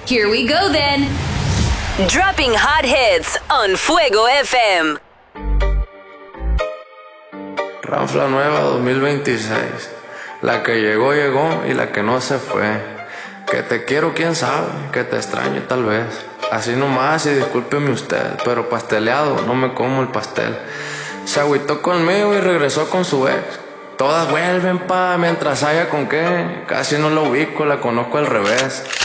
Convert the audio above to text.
Here we go then. Dropping hot hits on Fuego FM. Ranfla nueva 2026. La que llegó, llegó y la que no se fue. Que te quiero, quién sabe, que te extrañe tal vez. Así nomás y discúlpeme usted, pero pasteleado, no me como el pastel. Se agüitó conmigo y regresó con su ex. Todas vuelven mientras haya con qué. Casi no la ubico, la conozco al revés.